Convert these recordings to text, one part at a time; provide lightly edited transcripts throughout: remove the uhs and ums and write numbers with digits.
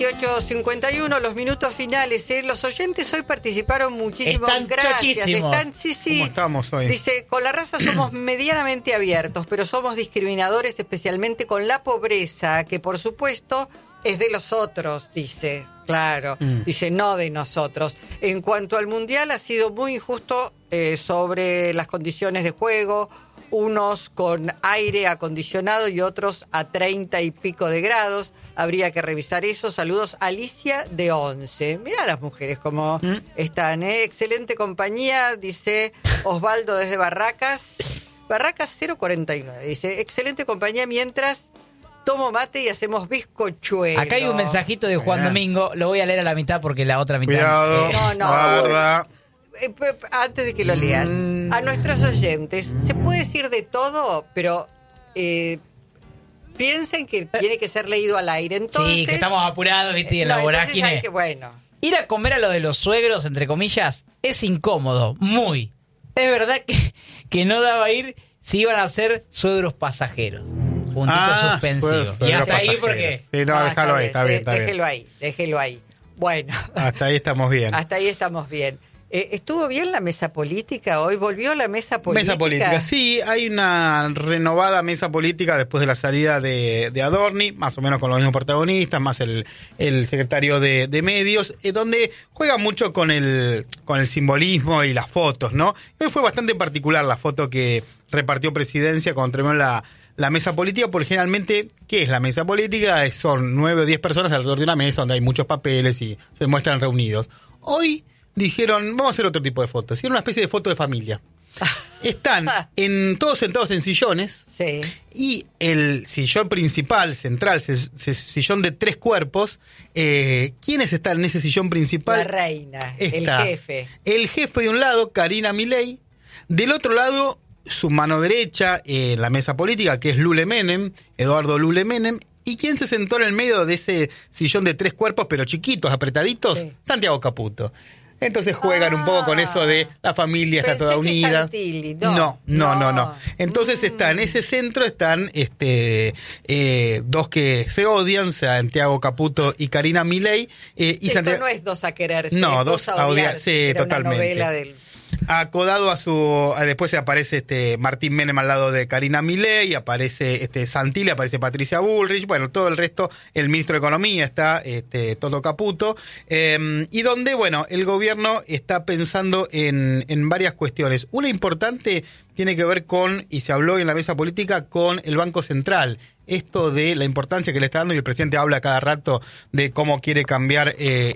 18:51, los minutos finales. Los oyentes hoy participaron muchísimo. Están gracias. chochísimos. Sí. ¿Cómo estamos hoy? Dice, con la raza somos medianamente abiertos, pero somos discriminadores especialmente con la pobreza, que por supuesto es de los otros, dice. Claro, dice, no de nosotros. En cuanto al Mundial, ha sido muy injusto sobre las condiciones de juego, unos con aire acondicionado y otros a 30 y pico de grados. Habría que revisar eso. Saludos, Alicia de 11. Mirá las mujeres como están, ¿eh? Excelente compañía, dice Osvaldo desde Barracas. Barracas 049. Dice, excelente compañía mientras tomo mate y hacemos bizcochuelo. Acá hay un mensajito de Juan Domingo. Lo voy a leer a la mitad porque la otra mitad... Cuidado, guarda. Antes de que lo leas, a nuestros oyentes, se puede decir de todo, pero... piensen que tiene que ser leído al aire. Entonces, sí, que estamos apurados, ¿viste? Y en la vorágine. Hay que, bueno. Ir a comer a lo de los suegros, entre comillas, es incómodo, muy. Es verdad que no daba ir si iban a ser suegros pasajeros. Puntito suspensivo. Y hasta ahí porque... Sí, no, déjalo ahí, está bien. Déjelo ahí. Bueno. Hasta ahí estamos bien. Hasta ahí estamos bien. ¿Estuvo bien la mesa política hoy? ¿Volvió la mesa política? Mesa política, sí, hay una renovada mesa política después de la salida de Adorni, más o menos con los mismos protagonistas, más el secretario de medios, donde juega mucho con el simbolismo y las fotos, ¿no? Hoy fue bastante particular la foto que repartió Presidencia cuando terminó la mesa política, porque generalmente, ¿qué es la mesa política? Son 9 o 10 personas alrededor de una mesa donde hay muchos papeles y se muestran reunidos. Hoy dijeron, vamos a hacer otro tipo de fotos. Hicieron una especie de foto de familia. Están todos sentados en sillones. Sí. Y el sillón principal, central, sillón de 3 cuerpos. ¿Quiénes están en ese sillón principal? La reina, el jefe. El jefe de un lado, Karina Milei. Del otro lado, su mano derecha, la mesa política, que es Lule Menem, Eduardo Lule Menem. ¿Y quién se sentó en el medio de ese sillón de 3 cuerpos, pero chiquitos, apretaditos? Sí. Santiago Caputo. Entonces juegan un poco con eso de la familia está toda unida. Santilli, no. Entonces está en ese centro, están dos que se odian, Santiago Caputo y Karina Milei. Esto no es dos a quererse, no, dos a odiar. Sí, era totalmente. Una novela del... Acodado a su... Después aparece Martín Menem al lado de Karina Milei, aparece Santilli, aparece Patricia Bullrich, bueno, todo el resto, el ministro de Economía está Toto Caputo, y donde, bueno, el gobierno está pensando en varias cuestiones. Una importante tiene que ver con, y se habló en la mesa política, con el Banco Central. Esto de la importancia que le está dando, y el presidente habla cada rato de cómo quiere cambiar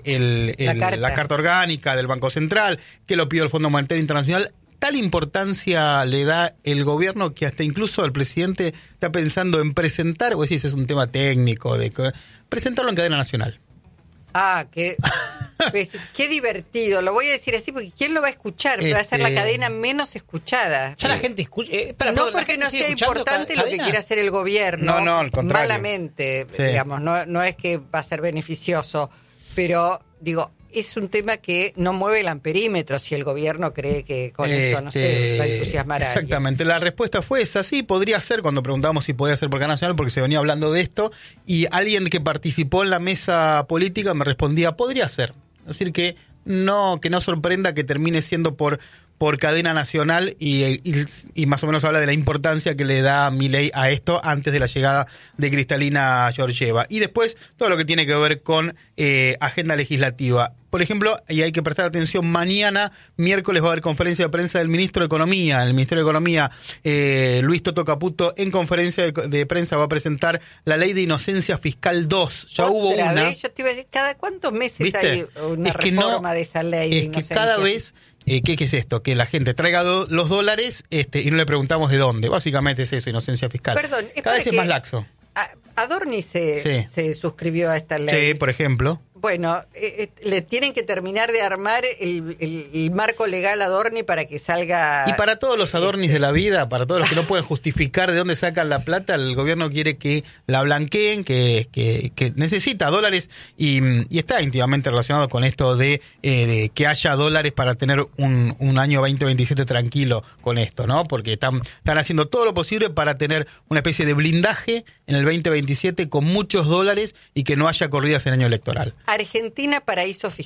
la carta orgánica del Banco Central, que lo pidió el Fondo Monetario Internacional. Tal importancia le da el gobierno que hasta incluso el presidente está pensando en presentar, o decís, es un tema técnico, de presentarlo en cadena nacional. Qué divertido. Lo voy a decir así porque ¿quién lo va a escuchar? Va a ser la cadena menos escuchada. Ya la gente escucha. No porque no sea importante lo que quiera hacer el gobierno. No, al contrario. Malamente, sí. Digamos. No es que va a ser beneficioso. Pero, digo, es un tema que no mueve el amperímetro si el gobierno cree que con esto, no sé, va a entusiasmar a alguien. Exactamente, la respuesta fue esa, sí, podría ser, cuando preguntábamos si podía ser por cadena nacional, porque se venía hablando de esto, y alguien que participó en la mesa política me respondía, podría ser. Es decir, que no sorprenda que termine siendo por cadena nacional, y más o menos habla de la importancia que le da Milei a esto antes de la llegada de Kristalina Georgieva. Y después todo lo que tiene que ver con agenda legislativa. Por ejemplo, y hay que prestar atención, mañana, miércoles, va a haber conferencia de prensa del ministro de Economía. El Ministerio de Economía, Luis Toto Caputo, en conferencia de prensa va a presentar la Ley de Inocencia Fiscal 2. Ya hubo una. Vez, yo te iba a decir, ¿cada cuántos meses ¿viste? Hay una reforma de esa ley de inocencia? Es que cada vez... ¿Qué es esto? Que la gente traiga los dólares y no le preguntamos de dónde. Básicamente es eso, inocencia fiscal. Perdón, cada vez es más laxo. Adorni se suscribió a esta ley. Sí, por ejemplo. Bueno, le tienen que terminar de armar el marco legal a Adorni para que salga... Y para todos los Adornis de la vida, para todos los que no pueden justificar de dónde sacan la plata, el gobierno quiere que la blanqueen, que necesita dólares y está íntimamente relacionado con esto de que haya dólares para tener un año 2027 tranquilo con esto, ¿no? Porque están haciendo todo lo posible para tener una especie de blindaje en el 2027 con muchos dólares y que no haya corridas en año electoral. Argentina, paraíso fiscal.